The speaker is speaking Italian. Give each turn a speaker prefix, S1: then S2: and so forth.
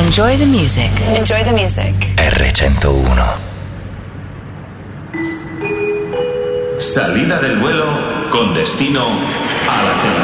S1: Enjoy the music.
S2: Enjoy the music.
S3: R101.
S4: Salida del vuelo con destino a la cena.